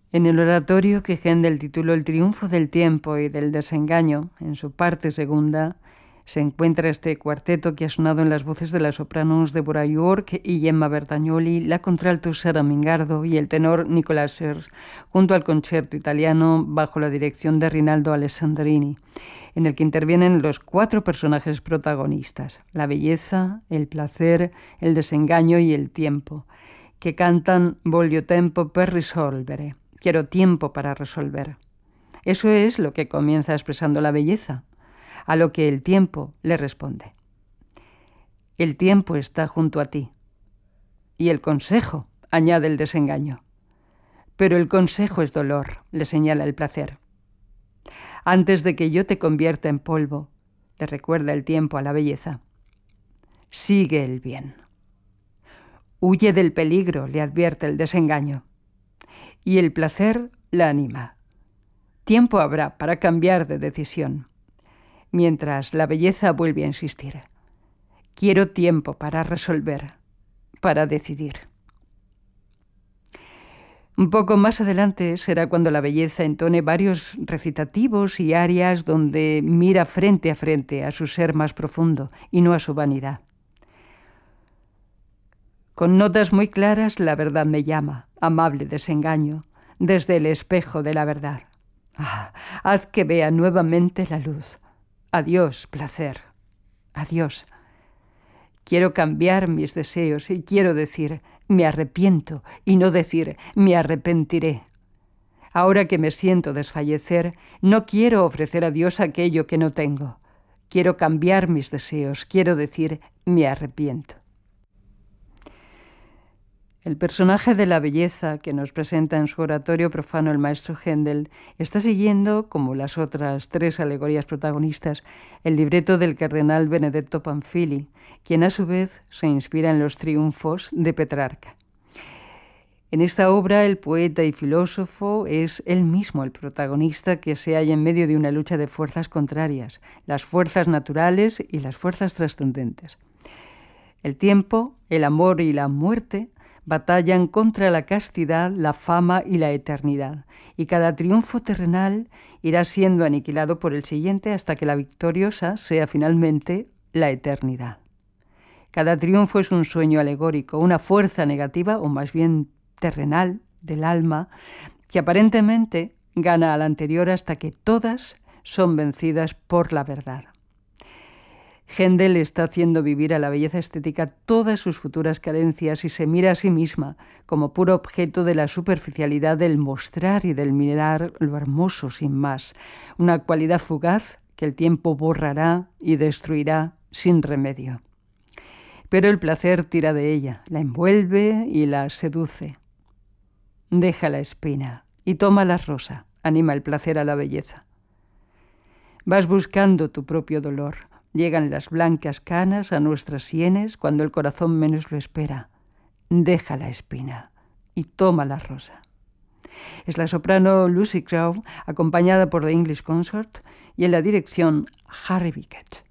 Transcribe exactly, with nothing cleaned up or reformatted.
En el oratorio que Händel tituló El triunfo del tiempo y del desengaño, en su parte segunda, se encuentra este cuarteto que ha sonado en las voces de las sopranos Deborah York y Gemma Bertagnoli, la contralto Sara Mingardo y el tenor Nicolas Sers, junto al concierto italiano bajo la dirección de Rinaldo Alessandrini, en el que intervienen los cuatro personajes protagonistas, la belleza, el placer, el desengaño y el tiempo, que cantan Voglio tempo per risolvere. Quiero tiempo para resolver. Eso es lo que comienza expresando la belleza, a lo que el tiempo le responde. El tiempo está junto a ti. Y el consejo, añade el desengaño. Pero el consejo es dolor, le señala el placer. Antes de que yo te convierta en polvo, le recuerda el tiempo a la belleza. Sigue el bien. Huye del peligro, le advierte el desengaño. Y el placer la anima. Tiempo habrá para cambiar de decisión, mientras la belleza vuelve a insistir. Quiero tiempo para resolver, para decidir. Un poco más adelante será cuando la belleza entone varios recitativos y arias donde mira frente a frente a su ser más profundo y no a su vanidad. Con notas muy claras, la verdad me llama, amable desengaño, desde el espejo de la verdad. Ah, haz que vea nuevamente la luz. Adiós, placer. Adiós. Quiero cambiar mis deseos y quiero decir, me arrepiento, y no decir, me arrepentiré. Ahora que me siento desfallecer, no quiero ofrecer a Dios aquello que no tengo. Quiero cambiar mis deseos, quiero decir, me arrepiento. El personaje de la belleza que nos presenta en su oratorio profano el maestro Händel está siguiendo, como las otras tres alegorías protagonistas, el libreto del cardenal Benedetto Pamphili, quien a su vez se inspira en los triunfos de Petrarca. En esta obra el poeta y filósofo es él mismo el protagonista que se halla en medio de una lucha de fuerzas contrarias, las fuerzas naturales y las fuerzas trascendentes. El tiempo, el amor y la muerte batallan contra la castidad, la fama y la eternidad, y cada triunfo terrenal irá siendo aniquilado por el siguiente hasta que la victoriosa sea finalmente la eternidad. Cada triunfo es un sueño alegórico, una fuerza negativa, o más bien terrenal, del alma, que aparentemente gana al anterior hasta que todas son vencidas por la verdad. Händel está haciendo vivir a la belleza estética todas sus futuras carencias y se mira a sí misma como puro objeto de la superficialidad del mostrar y del mirar lo hermoso sin más, una cualidad fugaz que el tiempo borrará y destruirá sin remedio. Pero el placer tira de ella, la envuelve y la seduce. Deja la espina y toma la rosa, anima el placer a la belleza. Vas buscando tu propio dolor. Llegan las blancas canas a nuestras sienes cuando el corazón menos lo espera. Deja la espina y toma la rosa. Es la soprano Lucy Crowe, acompañada por The English Consort, y en la dirección Harry Bickett.